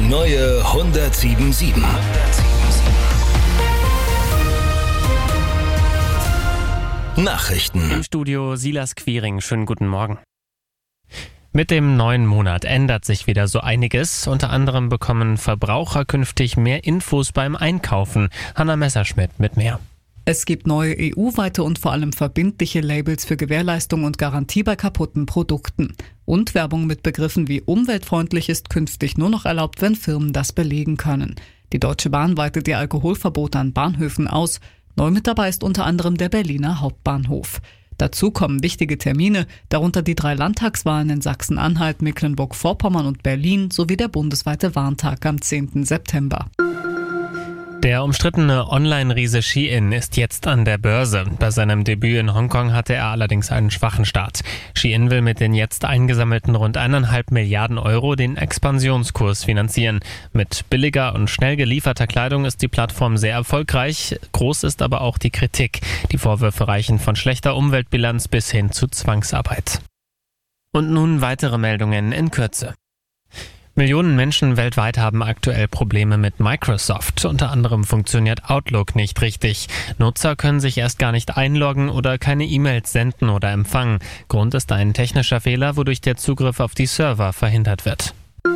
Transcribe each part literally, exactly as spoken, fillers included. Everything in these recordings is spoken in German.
neue hundertsieben Komma sieben. Nachrichten. Im Studio Silas Quiring. Schönen guten Morgen. Mit dem neuen Monat ändert sich wieder so einiges. Unter anderem bekommen Verbraucher künftig mehr Infos beim Einkaufen. Hanna Messerschmidt mit mehr. Es gibt neue E U-weite und vor allem verbindliche Labels für Gewährleistung und Garantie bei kaputten Produkten. Und Werbung mit Begriffen wie umweltfreundlich ist künftig nur noch erlaubt, wenn Firmen das belegen können. Die Deutsche Bahn weitet ihr Alkoholverbot an Bahnhöfen aus. Neu mit dabei ist unter anderem der Berliner Hauptbahnhof. Dazu kommen wichtige Termine, darunter die drei Landtagswahlen in Sachsen-Anhalt, Mecklenburg-Vorpommern und Berlin sowie der bundesweite Warntag am zehnten September. Der umstrittene Online-Riese Shein ist jetzt an der Börse. Bei seinem Debüt in Hongkong hatte er allerdings einen schwachen Start. Shein will mit den jetzt eingesammelten rund eineinhalb Milliarden Euro den Expansionskurs finanzieren. Mit billiger und schnell gelieferter Kleidung ist die Plattform sehr erfolgreich. Groß ist aber auch die Kritik. Die Vorwürfe reichen von schlechter Umweltbilanz bis hin zu Zwangsarbeit. Und nun weitere Meldungen in Kürze. Millionen Menschen weltweit haben aktuell Probleme mit Microsoft. Unter anderem funktioniert Outlook nicht richtig. Nutzer können sich erst gar nicht einloggen oder keine E-Mails senden oder empfangen. Grund ist ein technischer Fehler, wodurch der Zugriff auf die Server verhindert wird.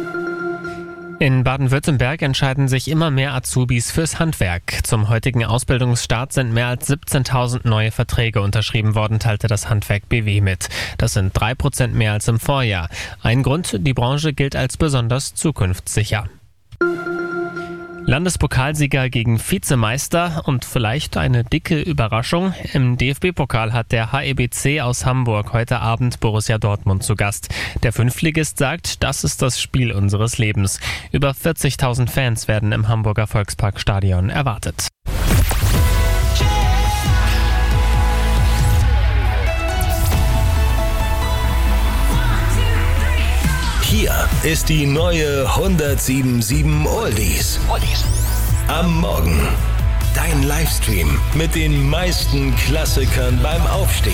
In Baden-Württemberg entscheiden sich immer mehr Azubis fürs Handwerk. Zum heutigen Ausbildungsstart sind mehr als siebzehntausend neue Verträge unterschrieben worden, teilte das Handwerk B W mit. Das sind drei Prozent mehr als im Vorjahr. Ein Grund, die Branche gilt als besonders zukunftssicher. Landespokalsieger gegen Vizemeister und vielleicht eine dicke Überraschung. Im D F B-Pokal hat der H E B C aus Hamburg heute Abend Borussia Dortmund zu Gast. Der Fünftligist sagt, das ist das Spiel unseres Lebens. Über vierzigtausend Fans werden im Hamburger Volksparkstadion erwartet. Hier ist die neue hundertsieben Komma sieben Oldies. Am Morgen. Dein Livestream mit den meisten Klassikern beim Aufstehen.